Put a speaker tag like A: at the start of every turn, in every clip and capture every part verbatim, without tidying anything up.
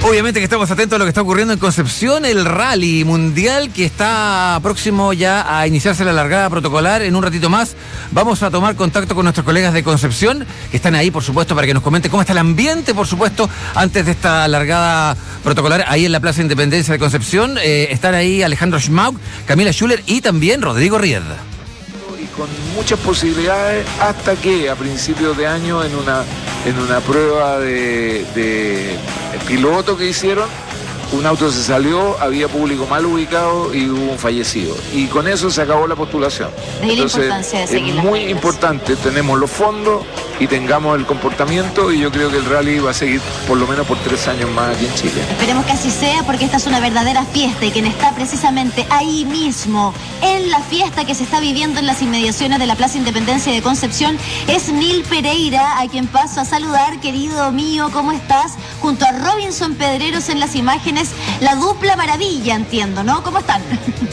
A: Obviamente que estamos atentos a lo que está ocurriendo en Concepción, el rally mundial que está próximo ya a iniciarse la largada protocolar. En un ratito más vamos a tomar contacto con nuestros colegas de Concepción, que están ahí, por supuesto, para que nos comenten cómo está el ambiente, por supuesto, antes de esta largada protocolar ahí en la Plaza Independencia de Concepción. Eh, están ahí Alejandro Schmauk, Camila Schuller y también Rodrigo Ried.
B: Con muchas posibilidades hasta que a principios de año en una, en una prueba de, de piloto que hicieron, un auto se salió, había público mal ubicado y hubo un fallecido. Y con eso se acabó la postulación.
C: De ahí la importancia de seguir
B: es
C: las
B: muy
C: reglas.
B: importante, tenemos los fondos y tengamos el comportamiento, y yo creo que el rally va a seguir por lo menos por tres años más aquí en Chile.
C: Esperemos que así sea, porque esta es una verdadera fiesta y quien está precisamente ahí mismo, en la fiesta que se está viviendo en las inmediaciones de la Plaza Independencia de Concepción, es Nil Pereira, a quien paso a saludar. Querido mío, ¿cómo estás? Junto a Robinson Pedreros en las imágenes, la dupla maravilla, entiendo, ¿no? ¿Cómo están?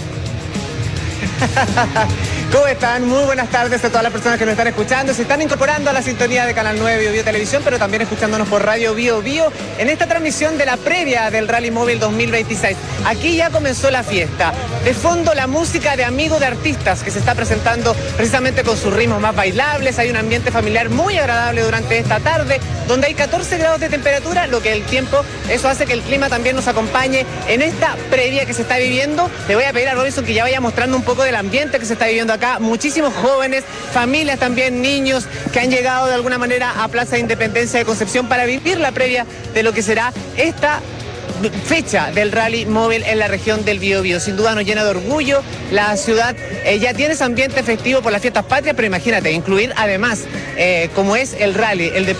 D: ¿Cómo están? Muy buenas tardes a todas las personas que nos están escuchando. Se están incorporando a la sintonía de Canal nueve Bio Bio Televisión, pero también escuchándonos por Radio Bio Bio en esta transmisión de la previa del Rally Móvil dos mil veintiséis. Aquí ya comenzó la fiesta. De fondo la música de Amigo de Artistas, que se está presentando precisamente con sus ritmos más bailables. Hay un ambiente familiar muy agradable durante esta tarde, donde hay catorce grados de temperatura, lo que el tiempo, eso hace que el clima también nos acompañe en esta previa que se está viviendo. Le voy a pedir a Robinson que ya vaya mostrando un poco del ambiente que se está viviendo acá. Muchísimos jóvenes, familias también, niños que han llegado de alguna manera a Plaza Independencia de Concepción para vivir la previa de lo que será esta fecha del Rally Móvil en la región del Biobío. Sin duda nos llena de orgullo. La ciudad eh, ya tiene ese ambiente festivo por las fiestas patrias, pero imagínate, incluir además eh, como es el rally, el de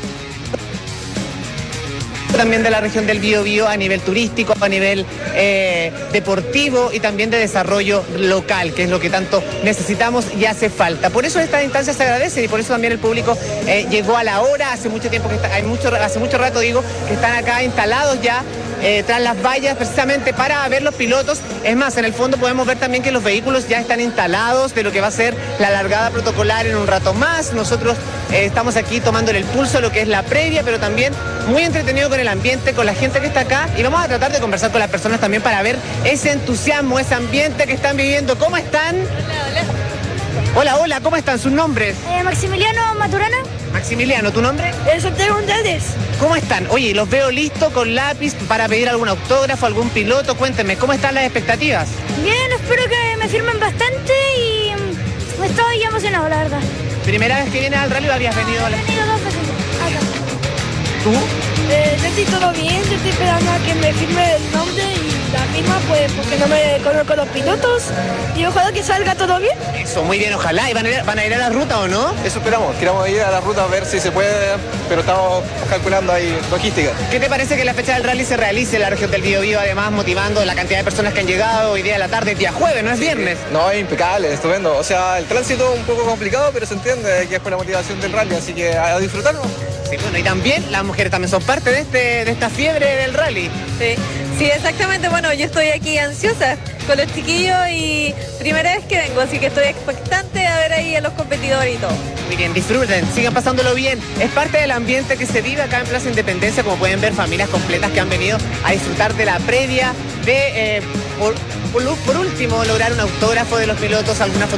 D: también de la región del Biobío a nivel turístico, a nivel eh, deportivo y también de desarrollo local, que es lo que tanto necesitamos y hace falta. Por eso esta instancia se agradece y por eso también el público eh, llegó a la hora. Hace mucho tiempo que está, hay mucho, hace mucho rato digo que están acá instalados ya Eh, tras las vallas precisamente para ver los pilotos. Es más, en el fondo podemos ver también que los vehículos ya están instalados de lo que va a ser la largada protocolar en un rato más. Nosotros eh, estamos aquí tomándole el pulso a lo que es la previa, pero también muy entretenido con el ambiente, con la gente que está acá, y vamos a tratar de conversar con las personas también para ver ese entusiasmo, ese ambiente que están viviendo. ¿Cómo están?
E: Hola, hola.
D: Hola, hola, ¿cómo están? ¿Sus nombres?
E: Eh, Maximiliano Maturana.
D: Maximiliano, ¿tu nombre?
E: Eh, Santiago González.
D: ¿Cómo están? Oye, los veo listos con lápiz para pedir algún autógrafo, algún piloto. Cuéntenme, ¿cómo están las expectativas?
E: Bien, espero que me firmen bastante y mm, estoy emocionado, la verdad.
D: ¿Primera vez que vienes al rally o habías venido a la...
E: He venido dos veces acá.
D: ¿Tú?
E: Eh, yo estoy todo bien, yo estoy esperando a que me firme el nombre y la firma, pues porque no me conozco los pilotos y ojalá que salga todo bien.
D: Eso, muy bien, ojalá. ¿Y van a ir, van a, ir a la ruta o no?
F: Eso esperamos, queremos ir a la ruta a ver si se puede, pero estamos calculando ahí logística.
D: ¿Qué te parece que la fecha del rally se realice en la región del Biobío, además motivando la cantidad de personas que han llegado hoy día de la tarde, día jueves, no es viernes?
F: No, es impecable, estupendo. O sea, el tránsito un poco complicado, pero se entiende que es por la motivación del rally, así que a disfrutarlo.
D: Sí, bueno, y también las mujeres también son parte de, este, de esta fiebre del rally.
G: Sí, sí, exactamente. Bueno, yo estoy aquí ansiosa con los chiquillos y primera vez que vengo, así que estoy expectante a ver ahí a los competidores y todo.
D: Muy bien, disfruten, sigan pasándolo bien. Es parte del ambiente que se vive acá en Plaza Independencia, como pueden ver, familias completas que han venido a disfrutar de la previa, de, eh, por, por, por último, lograr un autógrafo de los pilotos, alguna fotografía.